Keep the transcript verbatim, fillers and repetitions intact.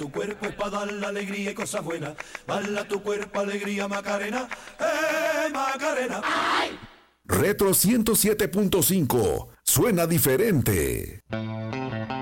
Tu cuerpo es para dar la alegría y cosas buenas. Bala tu cuerpo, alegría, Macarena. ¡Eh, Macarena! ¡Ay! Retro ciento siete punto cinco. Suena diferente.